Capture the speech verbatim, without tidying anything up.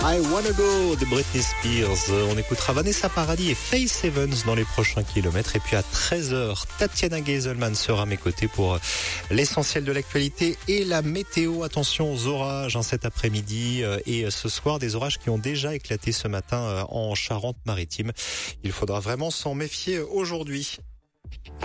I Wanna Go de Britney Spears. On écoutera Vanessa Paradis et Faith Evans dans les prochains kilomètres. Et puis à treize heures, Tatiana Geiselman sera à mes côtés pour l'essentiel de l'actualité et la météo. Attention aux orages hein, cet après-midi et ce soir, des orages qui ont déjà éclaté ce matin en Charente-Maritime. Il faudra vraiment s'en méfier aujourd'hui.